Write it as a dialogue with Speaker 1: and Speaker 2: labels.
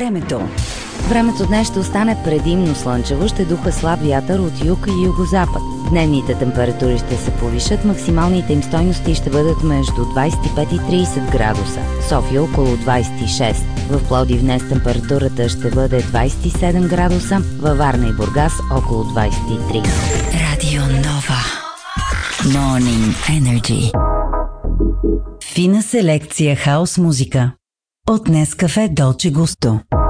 Speaker 1: Времето.
Speaker 2: Времето днес ще остане предимно слънчево, ще духа слаб вятър от юг и югозапад. Дневните температури ще се повишат, максималните им стойности ще бъдат между 25 и 30 градуса. София около 26. В Пловдив днес температурата ще бъде 27 градуса, във Варна и Бургас около 23.
Speaker 1: Радио Нова. Morning Energy. Фина селекция хаус музика. От Нескафе Долче Густо.